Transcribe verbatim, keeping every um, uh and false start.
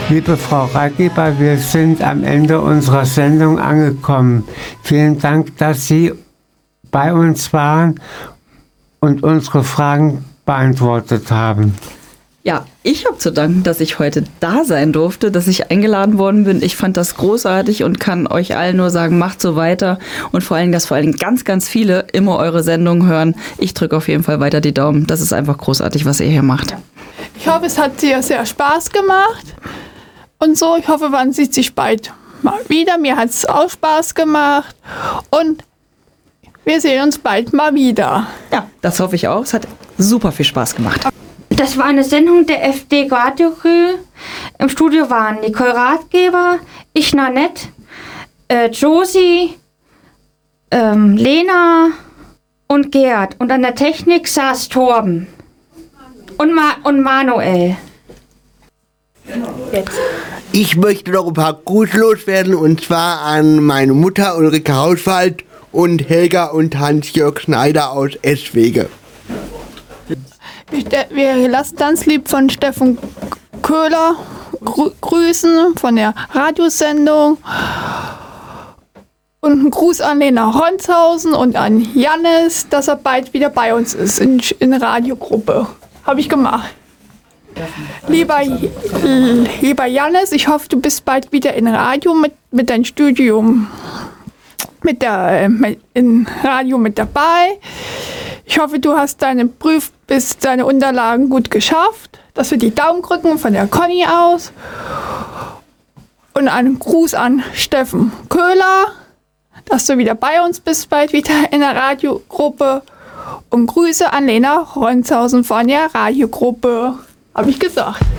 Liebe Frau Ratgeber, wir sind am Ende unserer Sendung angekommen. Vielen Dank, dass Sie bei uns waren und unsere Fragen beantwortet haben. Ja, ich habe zu danken, dass ich heute da sein durfte, dass ich eingeladen worden bin. Ich fand das großartig und kann euch allen nur sagen, macht so weiter und vor allem, dass vor allem ganz, ganz viele immer eure Sendungen hören. Ich drücke auf jeden Fall weiter die Daumen. Das ist einfach großartig, was ihr hier macht. Ich hoffe, es hat dir sehr Spaß gemacht und so. Ich hoffe, man sieht sich bald mal wieder. Mir hat es auch Spaß gemacht und wir sehen uns bald mal wieder. Ja, das hoffe ich auch. Es hat super viel Spaß gemacht. Das war eine Sendung der F D Radio Crew. Im Studio waren Nicole Ratgeber, ich Nanette, äh, Josie, ähm, Lena und Gerd. Und an der Technik saß Torben und, Ma und Manuel. Jetzt. Ich möchte noch ein paar Gruß loswerden und zwar an meine Mutter Ulrike Hauswald und Helga und Hans-Jörg Schneider aus Eschwege. Wir lassen ganz lieb von Steffen Köhler grü grüßen von der Radiosendung und einen Gruß an Lena Honshausen und an Jannis, dass er bald wieder bei uns ist in, in der Radiogruppe. Habe ich gemacht. Lieber, lieber Jannis, ich hoffe, du bist bald wieder in Radio mit, mit deinem Studium, mit der, mit, in Radio mit dabei. Ich hoffe, du hast deine Prüf- bis deine Unterlagen gut geschafft. Dass wir die Daumen drücken von der Conny aus. Und einen Gruß an Steffen Köhler, dass du wieder bei uns bist, bald wieder in der Radiogruppe. Und Grüße an Lena Ronshausen von der Radiogruppe. Habe ich gesagt.